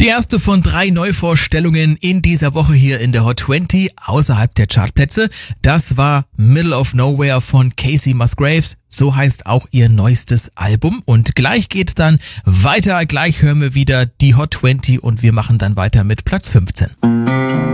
Die erste von 3 Neuvorstellungen in dieser Woche hier in der Hot 20 außerhalb der Chartplätze. Das war Middle of Nowhere von Kacey Musgraves. So heißt auch ihr neuestes Album. Und gleich geht's dann weiter. Gleich hören wir wieder die Hot 20 und wir machen dann weiter mit Platz 15.